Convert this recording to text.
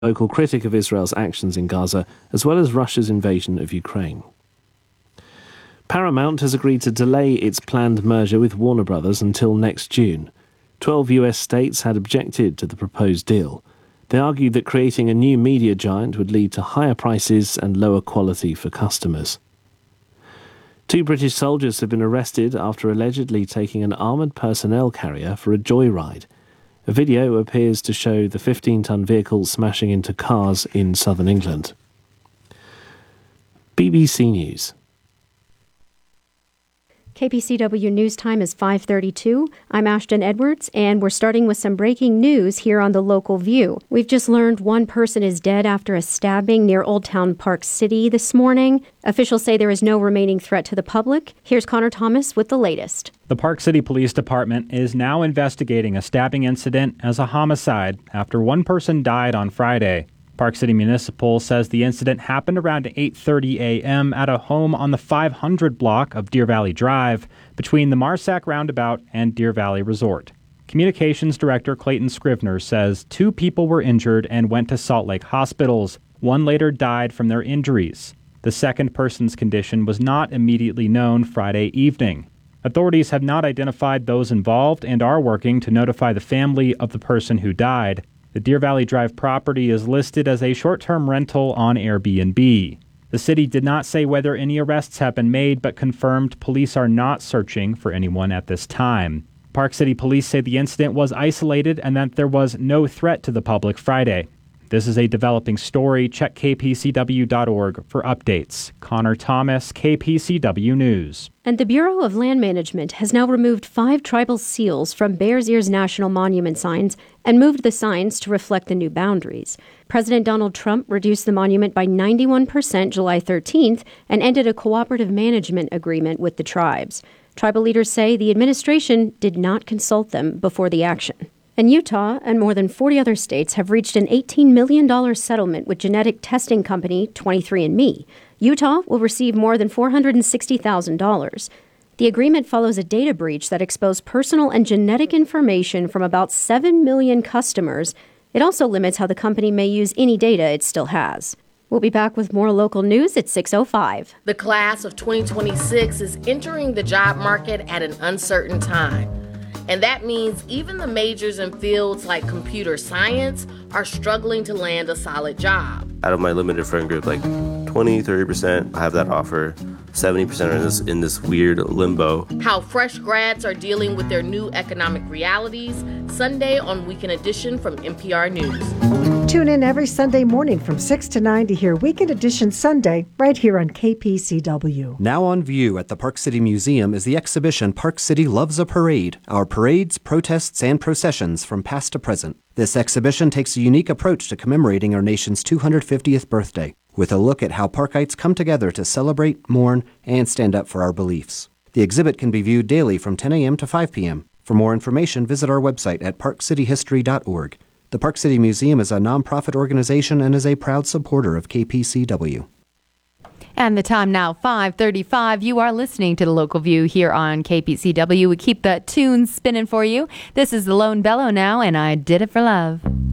vocal critic of Israel's actions in Gaza, as well as Russia's invasion of Ukraine. Paramount has agreed to delay its planned merger with Warner Brothers until next June. 12 US states had objected to the proposed deal. They argued that creating a new media giant would lead to higher prices and lower quality for customers. 2 British soldiers have been arrested after allegedly taking an armoured personnel carrier for a joyride. A video appears to show the 15-ton vehicle smashing into cars in southern England. BBC News. KPCW News Time is 5:32. I'm Ashton Edwards, and we're starting with some breaking news here on the Local View. We've just learned one person is dead after a stabbing near Old Town Park City this morning. Officials say there is no remaining threat to the public. Here's Connor Thomas with the latest. The Park City Police Department is now investigating a stabbing incident as a homicide after one person died on Friday. Park City Municipal says the incident happened around 8:30 a.m. at a home on the 500 block of Deer Valley Drive between the Marsack Roundabout and Deer Valley Resort. Communications Director Clayton Scrivener says 2 people were injured and went to Salt Lake hospitals. One later died from their injuries. The second person's condition was not immediately known Friday evening. Authorities have not identified those involved and are working to notify the family of the person who died. The Deer Valley Drive property is listed as a short-term rental on Airbnb. The city did not say whether any arrests have been made, but confirmed police are not searching for anyone at this time. Park City Police say the incident was isolated and that there was no threat to the public Friday. This is a developing story. Check kpcw.org for updates. Connor Thomas, KPCW News. And the Bureau of Land Management has now removed 5 tribal seals from Bears Ears National Monument signs and moved the signs to reflect the new boundaries. President Donald Trump reduced the monument by 91% July 13th and ended a cooperative management agreement with the tribes. Tribal leaders say the administration did not consult them before the action. And Utah and more than 40 other states have reached an $18 million settlement with genetic testing company 23andMe. Utah will receive more than $460,000. The agreement follows a data breach that exposed personal and genetic information from about 7 million customers. It also limits how the company may use any data it still has. We'll be back with more local news at 6:05. The class of 2026 is entering the job market at an uncertain time. And that means even the majors in fields like computer science are struggling to land a solid job. Out of my limited friend group, like 20-30% have that offer. 70% are in this weird limbo. How fresh grads are dealing with their new economic realities. Sunday on Weekend Edition from NPR News. Tune in every Sunday morning from 6 to 9 to hear Weekend Edition Sunday right here on KPCW. Now on view at the Park City Museum is the exhibition Park City Loves a Parade, our parades, protests, and processions from past to present. This exhibition takes a unique approach to commemorating our nation's 250th birthday, with a look at how Parkites come together to celebrate, mourn, and stand up for our beliefs. The exhibit can be viewed daily from 10 a.m. to 5 p.m. For more information, visit our website at parkcityhistory.org. The Park City Museum is a nonprofit organization and is a proud supporter of KPCW. And the time now, 5:35. You are listening to the Local View here on KPCW. We keep the tunes spinning for you. This is the Lone Bellow now, and I Did It for Love.